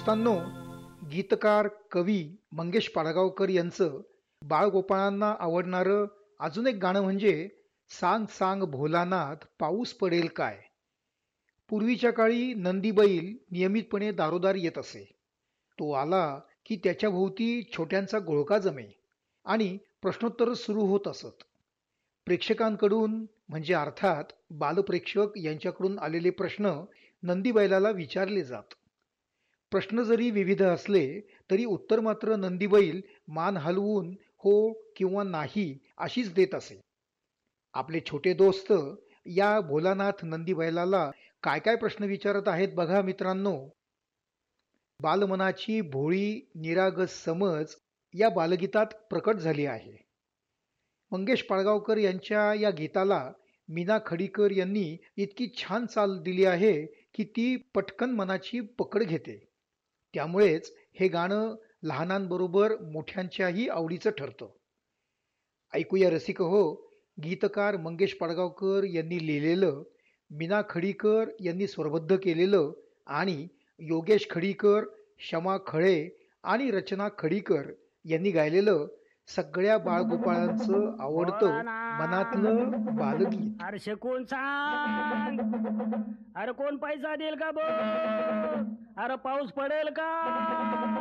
दोस्तांनो, गीतकार, कवी मंगेश पाडगावकर यांचं बाळगोपाळांना आवडणारं अजून एक गाणं म्हणजे "सांग सांग भोलानाथ पाऊस पडेल काय". पूर्वीच्या काळी नंदी बैल नियमितपणे दारोदार येत असे. तो आला की त्याच्या भोवती छोट्यांचा घोळका जमे आणि प्रश्नोत्तर सुरू होत असत. प्रेक्षकांकडून म्हणजे अर्थात बालप्रेक्षक यांच्याकडून आलेले प्रश्न नंदी बैलाला विचारले जात. प्रश्न जरी विविध असले तरी उत्तर मात्र नंदीबैल मान हलवून हो किंवा नाही अशीच देत असे. आपले छोटे दोस्त या भोलानाथ नंदीबैलाला काय काय प्रश्न विचारत आहेत बघा मित्रांनो. बालमनाची भोळी निरागस समज या बालगीतात प्रकट झाली आहे. मंगेश पाडगावकर यांच्या या गीताला मीना खडीकर यांनी इतकी छान चाल दिली आहे की ती पटकन मनाची पकड घेते. त्यामुळेच हे गाणं लहानांबरोबर मोठ्यांच्याही आवडीचं ठरतं. ऐकूया रसिक हो, गीतकार मंगेश पाडगावकर यांनी लिहिलेलं, मीना खडीकर यांनी स्वरबद्ध केलेलं आणि योगेश खडीकर, शमा खळे आणि रचना खडीकर यांनी गायलेलं सगळ्या बाळगोपाळांचं आवडतं भोलानाथ मनातलं बालगीत. अरे कोण सांग. अरे कोण पैसा देईल का बघ. अरे पाऊस पडेल का.